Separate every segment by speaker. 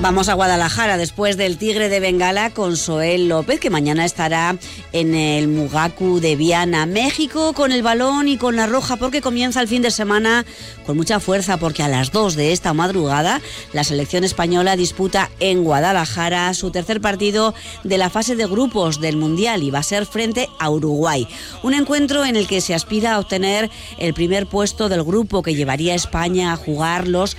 Speaker 1: Vamos a Guadalajara después del Tigre de Bengala con Soel López, que mañana estará en el Mugacu de Viana, México, con el balón y con la roja, porque comienza el fin de semana con mucha fuerza, porque a las 2 de esta madrugada la selección española disputa en Guadalajara su tercer partido de la fase de grupos del Mundial y va a ser frente a Uruguay. Un encuentro en el que se aspira a obtener el primer puesto del grupo que llevaría a España a jugar los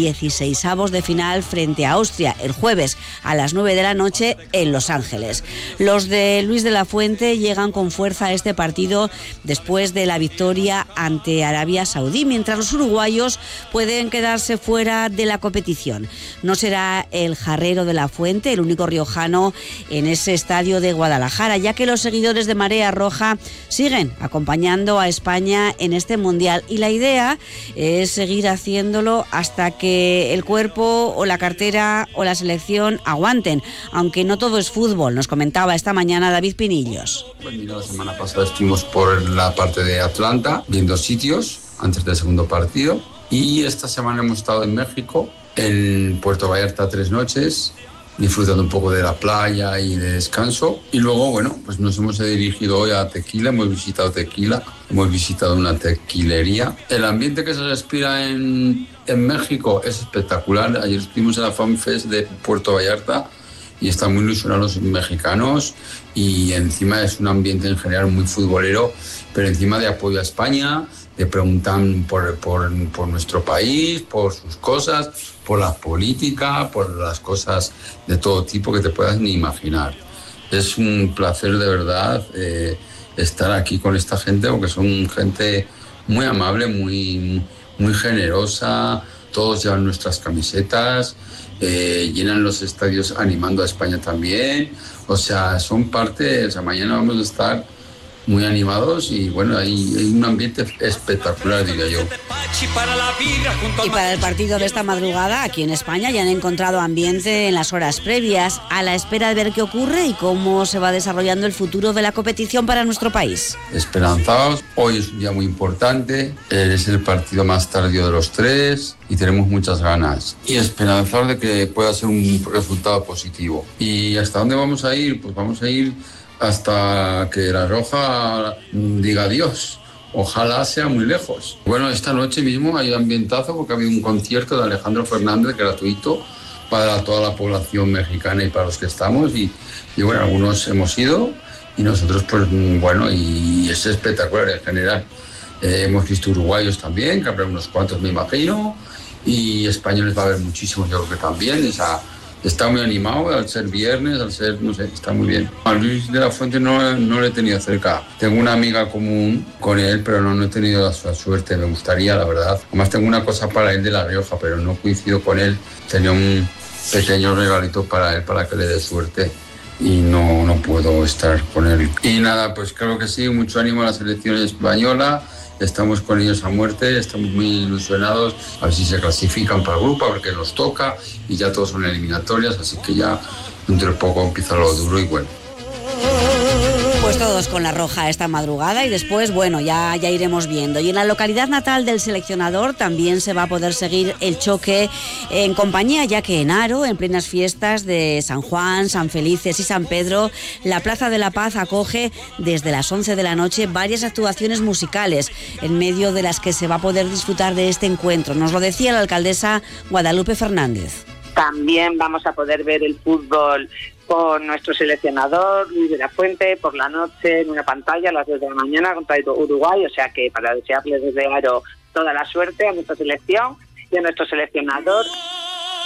Speaker 1: 16avos de final frente a Austria el jueves a las 9 de la noche en Los Ángeles. Los de Luis de la Fuente llegan con fuerza a este partido después de la victoria ante Arabia Saudí, mientras los uruguayos pueden quedarse fuera de la competición. No será el Jarrero de la Fuente el único riojano en ese estadio de Guadalajara, ya que los seguidores de Marea Roja siguen acompañando a España en este Mundial y la idea es seguir haciéndolo hasta que el cuerpo o la cartera o la selección aguanten, aunque no todo es fútbol, nos comentaba esta mañana David Pinillos.
Speaker 2: Pues mira, la semana pasada estuvimos por la parte de Atlanta, viendo sitios antes del segundo partido, y esta semana hemos estado en México, en Puerto Vallarta 3 noches, disfrutando un poco de la playa y de descanso, y luego, bueno, pues nos hemos dirigido hoy a Tequila, hemos visitado Tequila, hemos visitado una tequilería. El ambiente que se respira en México es espectacular. Ayer estuvimos en la Fan Fest de Puerto Vallarta y están muy ilusionados los mexicanos, y encima es un ambiente en general muy futbolero, pero encima de apoyo a España, te preguntan por nuestro país, por sus cosas, por la política, por las cosas de todo tipo que te puedas ni imaginar. Es un placer de verdad estar aquí con esta gente, porque son gente muy amable, muy generosa. Todos llevan nuestras camisetas, llenan los estadios animando a España también. O sea, son parte, o sea, mañana vamos a estar muy animados y bueno, hay un ambiente espectacular, diría yo.
Speaker 1: Y para el partido de esta madrugada aquí en España ya han encontrado ambiente en las horas previas, a la espera de ver qué ocurre y cómo se va desarrollando el futuro de la competición para nuestro país.
Speaker 2: Esperanzados, hoy es un día muy importante, es el partido más tardío de los 3 y tenemos muchas ganas y esperanzados de que pueda ser un resultado positivo. ¿Y hasta dónde vamos a ir? Pues vamos a ir hasta que la Roja diga adiós. Ojalá sea muy lejos. Bueno, esta noche mismo hay un ambientazo porque ha habido un concierto de Alejandro Fernández gratuito para toda la población mexicana y para los que estamos. Y bueno, algunos hemos ido y nosotros pues bueno, y es espectacular en general. Hemos visto uruguayos también, que habrá unos cuantos me imagino, y españoles va a haber muchísimos, yo creo que también. Está muy animado al ser viernes, al ser, no sé, está muy bien. A Luis de la Fuente no le he tenido cerca. Tengo una amiga común con él, pero no he tenido la suerte. Me gustaría, la verdad. Además tengo una cosa para él de La Rioja, pero no coincido con él. Tenía un pequeño regalito para él, para que le dé suerte. Y no puedo estar con él. Y nada, pues creo que sí, mucho ánimo a la selección española. Estamos con ellos a muerte, estamos muy ilusionados, a ver si se clasifican para el grupo, a ver qué nos toca, y ya todos son eliminatorias, así que ya dentro de poco empieza lo duro y bueno.
Speaker 1: Pues todos con la roja esta madrugada y después, bueno, ya iremos viendo. Y en la localidad natal del seleccionador también se va a poder seguir el choque en compañía, ya que en Haro, en plenas fiestas de San Juan, San Felices y San Pedro, la Plaza de la Paz acoge desde las 11 de la noche varias actuaciones musicales, en medio de las que se va a poder disfrutar de este encuentro. Nos lo decía la alcaldesa Guadalupe Fernández.
Speaker 3: También vamos a poder ver el fútbol con nuestro seleccionador Luis de la Fuente por la noche en una pantalla a las 2 de la mañana contra Uruguay, o sea que para desearles desde Haro toda la suerte a nuestra selección y a nuestro seleccionador.